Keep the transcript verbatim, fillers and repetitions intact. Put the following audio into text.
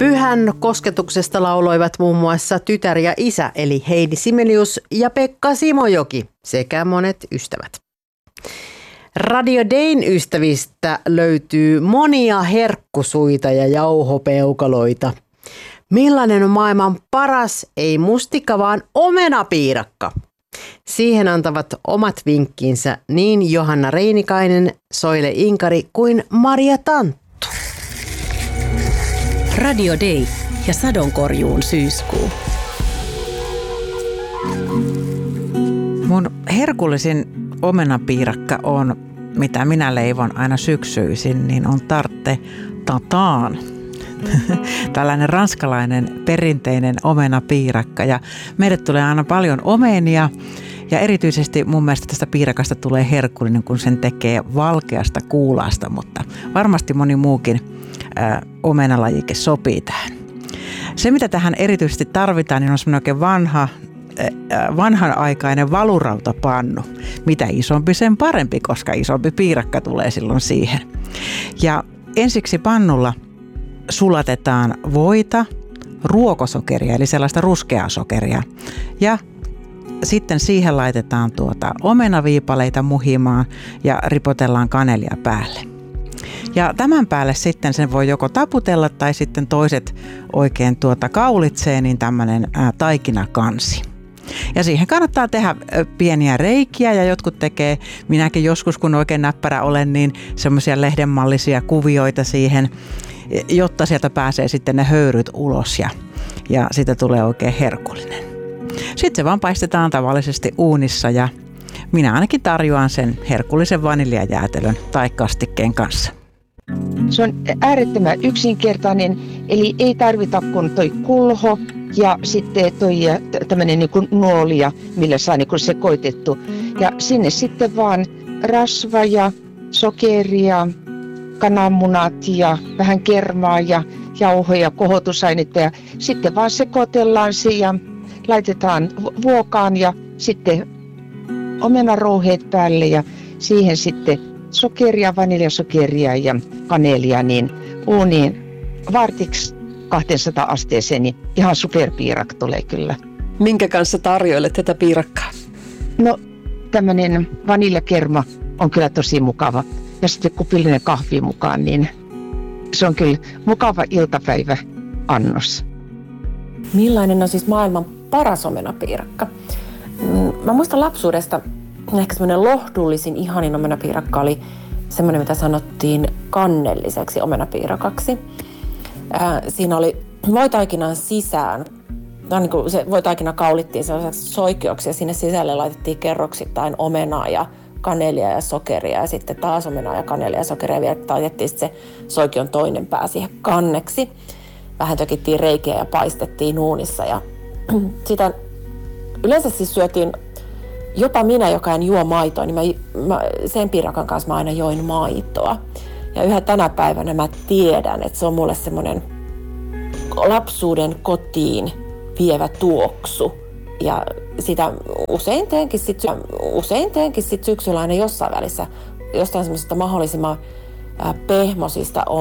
Pyhän kosketuksesta lauloivat muun muassa tytär ja isä, eli Heidi Sibelius ja Pekka Simojoki sekä monet ystävät. Radio Dayn ystävistä löytyy monia herkkusuita ja jauhopeukaloita. Millainen on maailman paras, ei mustikka, vaan omenapiirakka? Siihen antavat omat vinkkinsä niin Johanna Reinikainen, Soile Inkari kuin Maria Tanttu. Radio Day ja sadonkorjuun syyskuu. Mun herkullisin omenapiirakka on, mitä minä leivon aina syksyisin, niin on tarte tataan. Tällainen ranskalainen perinteinen omenapiirakka, ja meille tulee aina paljon omenia ja erityisesti mun mielestä tästä piirakasta tulee herkullinen, kun sen tekee valkeasta kuulasta, mutta varmasti moni muukin ää, omenalajike sopii tähän. Se, mitä tähän erityisesti tarvitaan, niin on semmoinen oikein vanha, ää, vanhanaikainen valurautapannu. Mitä isompi, sen parempi, koska isompi piirakka tulee silloin siihen. Ja ensiksi pannulla sulatetaan voita, ruokosokeria, eli sellaista ruskeaa sokeria, ja sitten siihen laitetaan tuota omenaviipaleita muhimaan ja ripotellaan kanelia päälle. Ja tämän päälle sitten sen voi joko taputella tai sitten toiset oikein tuota kaulitsee, niin tämmöinen ää, taikinakansi. Ja siihen kannattaa tehdä pieniä reikiä, ja jotkut tekee, minäkin joskus kun oikein näppärä olen, niin semmoisia lehdenmallisia kuvioita siihen, jotta sieltä pääsee sitten ne höyryt ulos ja, ja siitä tulee oikein herkullinen. Sitten se vaan paistetaan tavallisesti uunissa, ja minä ainakin tarjoan sen herkullisen vaniljajäätelön tai kastikkeen kanssa. Se on äärettömän yksinkertainen, eli ei tarvita kuin toi kulho ja sitten toi tämmöinen niin kuin nuolia, millä saa niin kuin sekoitettu. Ja sinne sitten vaan rasva ja sokeria, kananmunat ja vähän kermaa ja jauhoja, kohotusainetta, ja sitten vaan sekoitellaan se ja laitetaan vuokaan ja sitten omenarouheet päälle ja siihen sitten sokeria, vaniljasokeria ja kanelia niin uuniin vartiksi kaksisataa asteeseen, niin ihan superpiirak tulee kyllä. Minkä kanssa tarjoilet tätä piirakkaa? No tämmöinen vaniljakerma on kyllä tosi mukava. Ja sitten kupillinen kahvi mukaan, niin se on kyllä mukava iltapäiväannos. Millainen on siis maailman paras omenapiirakka? Mä muistan lapsuudesta, ehkä semmoinen lohdullisin, ihanin omenapiirakka oli semmoinen, mitä sanottiin kannelliseksi omenapiirakaksi. Ää, siinä oli voitaikinan sisään, niin kuin se voitaikina kaulittiin sellaiseksi soikeoksi, ja sinne sisälle laitettiin kerroksittain omenaa ja kanelia ja sokeria, ja sitten taas omenaa ja kanelia ja sokeria, ja vielä taitettiin se soikion toinen pää siihen kanneksi. Vähän tökittiin reikiä ja paistettiin uunissa, ja sitä yleensä siis syötiin, jopa minä, joka en juo maitoa, niin mä, mä, sen piirakan kanssa mä aina join maitoa. Ja yhä tänä päivänä mä tiedän, että se on mulle semmoinen lapsuuden kotiin vievä tuoksu. Ja sitä usein teenkin sit, usein teenkin sit syksyllä aina jossain välissä jostain semmoisesta mahdollisimman pehmosista